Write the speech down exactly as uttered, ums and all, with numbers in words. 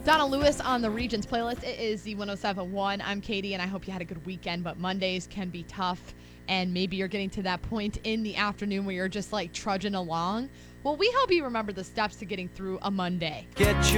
Donna Lewis on the Regions playlist. It is the one oh seven point one. I'm Katie, and I hope you had a good weekend, but Mondays can be tough, and maybe you're getting to that point in the afternoon where you're just like trudging along. Well, we help you remember the steps to getting through a Monday. Get